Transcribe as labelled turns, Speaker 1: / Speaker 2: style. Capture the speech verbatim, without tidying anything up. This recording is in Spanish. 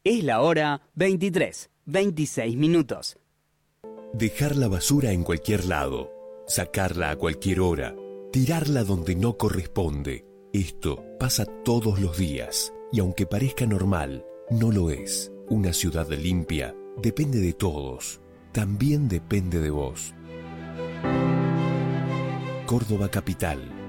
Speaker 1: Es la hora veintitrés, veintiséis minutos.
Speaker 2: Dejar la basura en cualquier lado, sacarla a cualquier hora, tirarla donde no corresponde. Esto pasa todos los días y aunque parezca normal, no lo es. Una ciudad limpia depende de todos, también depende de vos. Córdoba Capital.